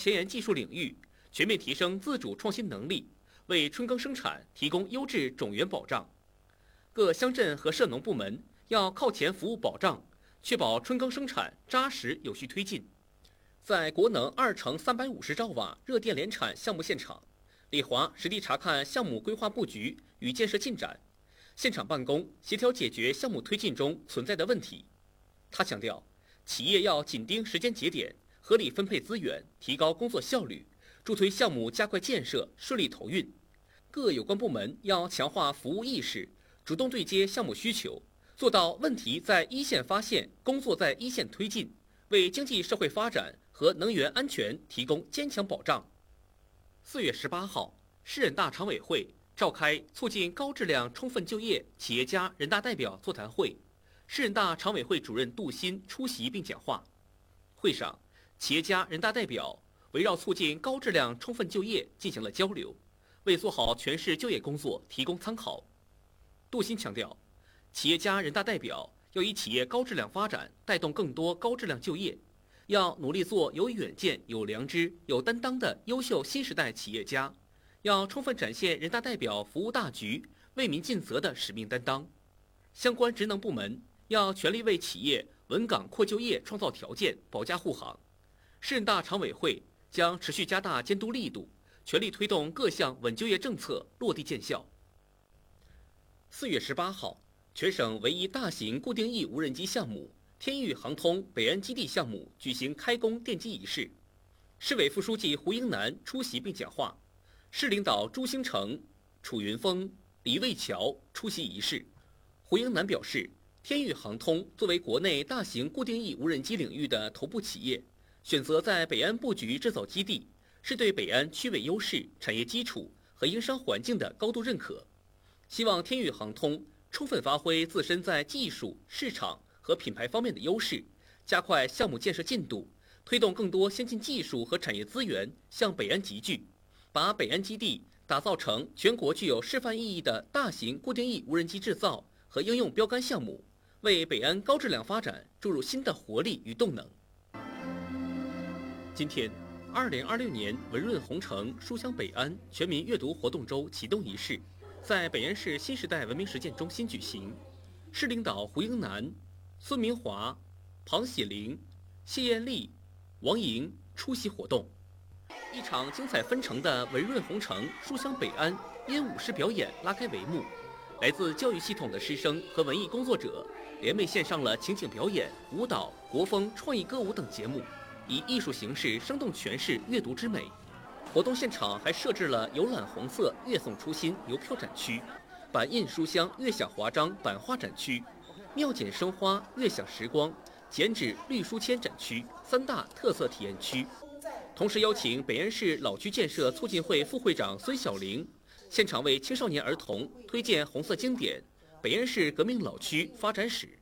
前沿技术领域，全面提升自主创新能力，为春耕生产提供优质种源保障。各乡镇和涉农部门要靠前服务保障，确保春耕生产扎实有序推进。在国能2乘350兆瓦热电联产项目现场，李华实地查看项目规划布局与建设进展，现场办公协调解决项目推进中存在的问题。他强调，企业要紧盯时间节点，合理分配资源，提高工作效率，助推项目加快建设，顺利投运。各有关部门要强化服务意识，主动对接项目需求，做到问题在一线发现，工作在一线推进，为经济社会发展和能源安全提供坚强保障。4月18号，市人大常委会召开促进高质量充分就业企业家人大代表座谈会，市人大常委会主任杜鑫出席并讲话。会上，企业家人大代表围绕促进高质量充分就业进行了交流，为做好全市就业工作提供参考。杜鑫强调，企业家人大代表要以企业高质量发展带动更多高质量就业，要努力做有远见、有良知、有担当的优秀新时代企业家，要充分展现人大代表服务大局、为民尽责的使命担当。相关职能部门要全力为企业稳岗扩就业创造条件，保驾护航。市人大常委会将持续加大监督力度，全力推动各项稳就业政策落地见效。4月18号，全省唯一大型固定翼无人机项目天域航通北安基地项目举行开工奠基仪式，市委副书记胡英南出席并讲话，市领导朱兴成、楚云峰、李卫桥出席仪式。胡英南表示，天域航通作为国内大型固定翼无人机领域的头部企业，选择在北安布局制造基地，是对北安区位优势、产业基础和营商环境的高度认可。希望天域航通充分发挥自身在技术、市场和品牌方面的优势，加快项目建设进度，推动更多先进技术和产业资源向北安集聚，把北安基地打造成全国具有示范意义的大型固定翼无人机制造和应用标杆项目，为北安高质量发展注入新的活力与动能。今天，2026年文润红城书香北安全民阅读活动周启动仪式在北安市新时代文明实践中心举行，市领导胡英南、孙明华、庞喜玲、谢艳丽、王莹出席活动。一场精彩纷呈的文润红城书香北安烟舞式表演拉开帷幕，来自教育系统的师生和文艺工作者联袂献上了情景表演、舞蹈、国风、创意歌舞等节目，以艺术形式生动诠释阅读之美。活动现场还设置了游览红色乐颂初心邮票展区、版印书香悦享华章版画展区、妙剪生花悦享时光剪纸绿书签展区3大特色体验区。同时邀请北安市老区建设促进会副会长孙晓玲现场为青少年儿童推荐红色经典《北安市革命老区发展史》。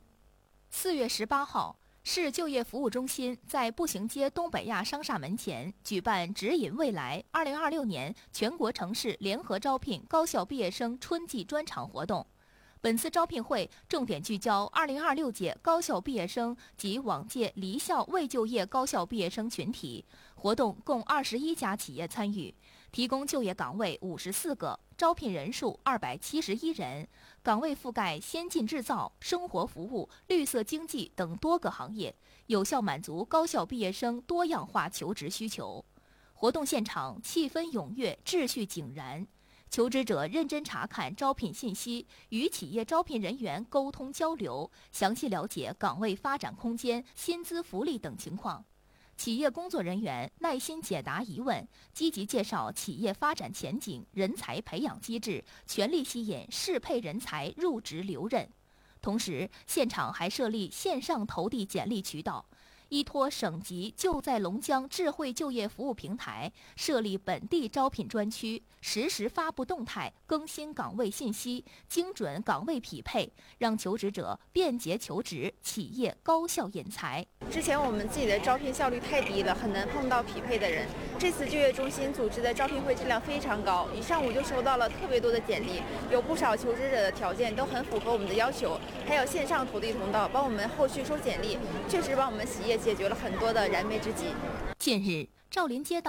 4月18号，市就业服务中心在步行街东北亚商厦门前举办指引未来2026年全国城市联合招聘高校毕业生春季专场活动。本次招聘会重点聚焦2026届高校毕业生及往届离校未就业高校毕业生群体，活动共21家企业参与，提供就业岗位54个，招聘人数271人，岗位覆盖先进制造、生活服务、绿色经济等多个行业，有效满足高校毕业生多样化求职需求。活动现场气氛踊跃，秩序井然。求职者认真查看招聘信息，与企业招聘人员沟通交流，详细了解岗位发展空间、薪资福利等情况。企业工作人员耐心解答疑问，积极介绍企业发展前景、人才培养机制，全力吸引适配人才入职留任。同时，现场还设立线上投递简历渠道，依托省级就在龙江智慧就业服务平台，设立本地招聘专区，实时发布动态，更新岗位信息，精准岗位匹配，让求职者便捷求职，企业高效引才。 之前我们自己的招聘效率太低了，很难碰到匹配的人。这次就业中心组织的招聘会质量非常高，一上午就收到了特别多的简历，有不少求职者的条件都很符合我们的要求，还有线上投递通道，帮我们后续收简历，确实帮我们企业解决了很多的燃眉之急。 近日，兆麟街道